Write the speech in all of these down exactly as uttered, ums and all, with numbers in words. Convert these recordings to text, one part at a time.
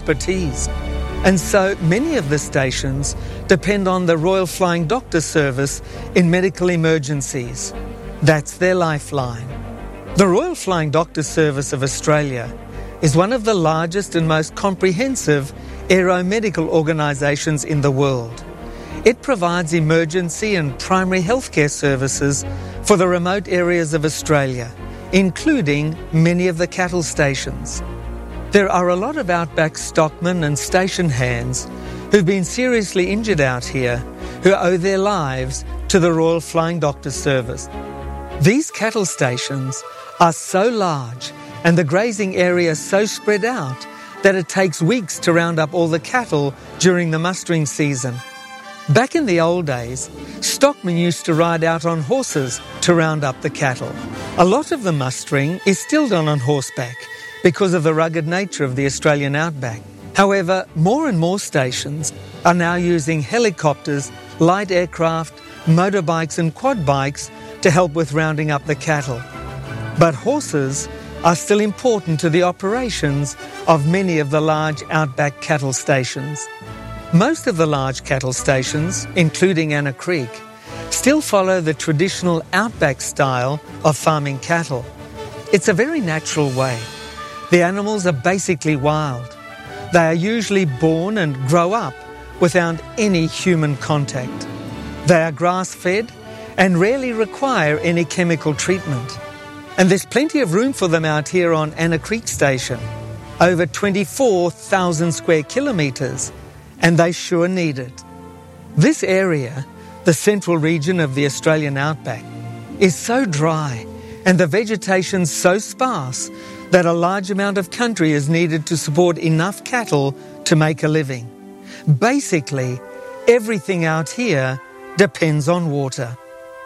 expertise. And so many of the stations depend on the Royal Flying Doctor Service in medical emergencies. That's their lifeline. The Royal Flying Doctor Service of Australia is one of the largest and most comprehensive aeromedical organisations in the world. It provides emergency and primary healthcare services for the remote areas of Australia, including many of the cattle stations. There are a lot of outback stockmen and station hands who've been seriously injured out here who owe their lives to the Royal Flying Doctor Service. These cattle stations are so large and the grazing area so spread out that it takes weeks to round up all the cattle during the mustering season. Back in the old days, stockmen used to ride out on horses to round up the cattle. A lot of the mustering is still done on horseback because of the rugged nature of the Australian outback. However, more and more stations are now using helicopters, light aircraft, motorbikes and quad bikes to help with rounding up the cattle. But horses are still important to the operations of many of the large outback cattle stations. Most of the large cattle stations, including Anna Creek, still follow the traditional outback style of farming cattle. It's a very natural way. The animals are basically wild. They are usually born and grow up without any human contact. They are grass-fed and rarely require any chemical treatment. And there's plenty of room for them out here on Anna Creek Station, over twenty-four thousand square kilometres, and they sure need it. This area, the central region of the Australian outback, is so dry and the vegetation so sparse that a large amount of country is needed to support enough cattle to make a living. Basically, everything out here depends on water.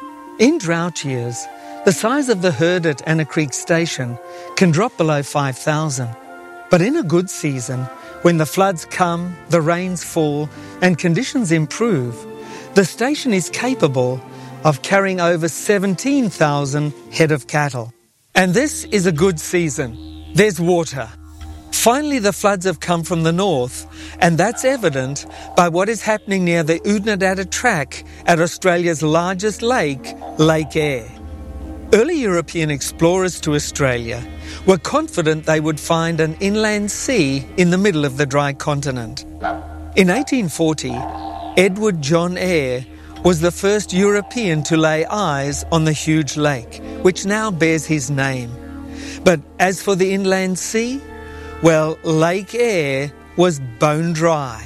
In drought years, the size of the herd at Anna Creek Station can drop below five thousand. But in a good season, when the floods come, the rains fall, and conditions improve, the station is capable of carrying over seventeen thousand head of cattle. And this is a good season. There's water. Finally, the floods have come from the north, and that's evident by what is happening near the Oodnadatta Track at Australia's largest lake, Lake Eyre. Early European explorers to Australia were confident they would find an inland sea in the middle of the dry continent. In eighteen forty, Edward John Eyre was the first European to lay eyes on the huge lake, which now bears his name. But as for the inland sea, well, Lake Eyre was bone dry.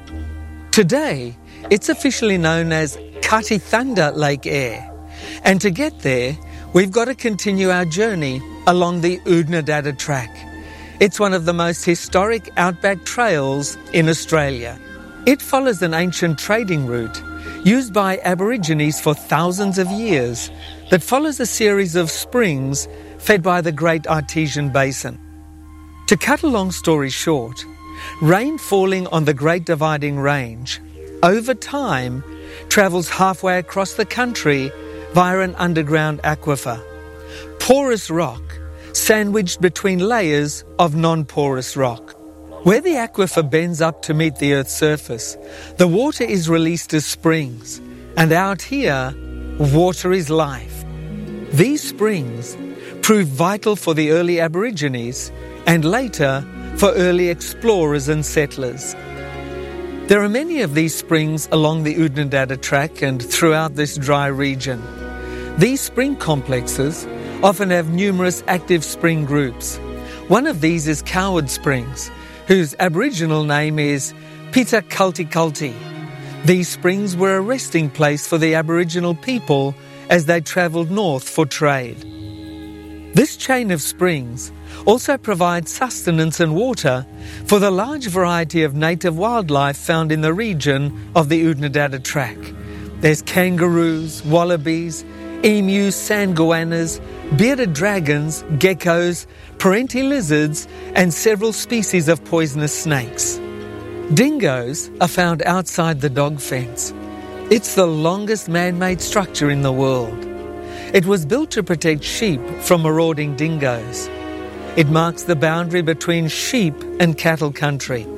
Today, it's officially known as Katithanda Lake Eyre, and to get there, we've got to continue our journey along the Oodnadatta Track. It's one of the most historic outback trails in Australia. It follows an ancient trading route used by Aborigines for thousands of years that follows a series of springs fed by the Great Artesian Basin. To cut a long story short, rain falling on the Great Dividing Range over time travels halfway across the country via an underground aquifer. Porous rock sandwiched between layers of non-porous rock. Where the aquifer bends up to meet the Earth's surface, the water is released as springs, and out here, water is life. These springs proved vital for the early Aborigines and later for early explorers and settlers. There are many of these springs along the Oodnadatta Track and throughout this dry region. These spring complexes often have numerous active spring groups. One of these is Coward Springs, whose Aboriginal name is Pita Kulti Kulti. These springs were a resting place for the Aboriginal people as they travelled north for trade. This chain of springs also provides sustenance and water for the large variety of native wildlife found in the region of the Oodnadatta Track. There's kangaroos, wallabies, emus, sangoannas, bearded dragons, geckos, parenti lizards, and several species of poisonous snakes. Dingoes are found outside the dog fence. It's the longest man-made structure in the world. It was built to protect sheep from marauding dingoes. It marks the boundary between sheep and cattle country.